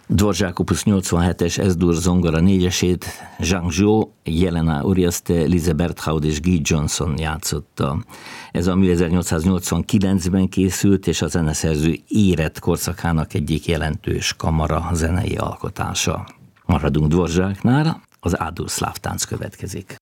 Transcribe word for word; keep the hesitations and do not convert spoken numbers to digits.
Dvorak opus nyolcvanhetes Es-dur zongora négyesét Zhang Zhou, Jelena Uriaste, Lise Berthaud és Guy Johnson játszotta. Ez a mű ezernyolcszáznyolcvankilencben készült, és a zeneszerző érett korszakának egyik jelentős kamara zenei alkotása. Maradunk Dvoraknál, az A-dur szláv tánc következik.